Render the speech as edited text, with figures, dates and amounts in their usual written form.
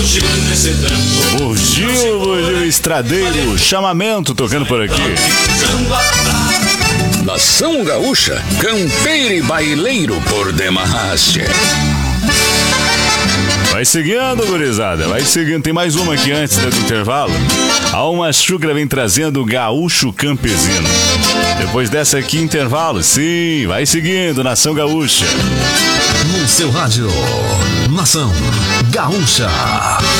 Bugiu, estradeiro, chamamento tocando por aqui. Nação Gaúcha, campeiro e baileiro por demarraste. Vai seguindo, gurizada, vai seguindo. Tem mais uma aqui antes do intervalo. A Alma Chucra vem trazendo o Gaúcho Campesino. Depois dessa aqui, intervalo. Sim, vai seguindo, Nação Gaúcha. No seu rádio, Nação Gaúcha.